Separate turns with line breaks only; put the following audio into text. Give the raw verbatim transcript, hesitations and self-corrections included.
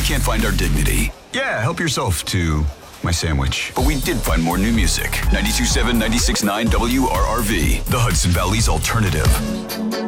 can't find our dignity. Yeah, help yourself to my sandwich. But we did find more new music. ninety-two point seven, ninety-six point nine W R R V, the Hudson Valley's alternative.